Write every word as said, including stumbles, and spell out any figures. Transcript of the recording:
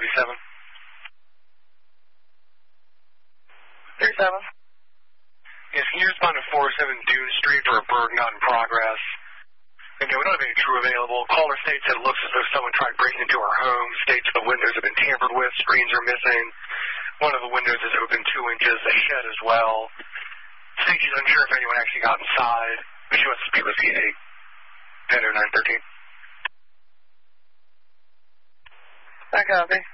thirty-seven. thirty-seven. Yes, can you respond to four oh seven Dune Street for a bird not in progress? Okay, we don't have any crew available. Caller states that it looks as though someone tried breaking into our home. States the windows have been tampered with. Screens are missing. One of the windows is open two inches. The shed as well. States she's unsure if anyone actually got inside, but she wants to speak with P A. ten oh nine thirteen. I copy.